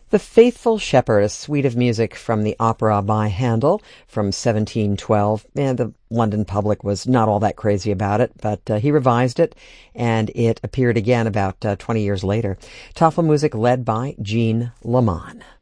The Faithful Shepherd, a suite of music from the opera by Handel from 1712. And the London public was not all that crazy about it, but he revised it, and it appeared again about 20 years later. Tafelmusik led by Jean Laman.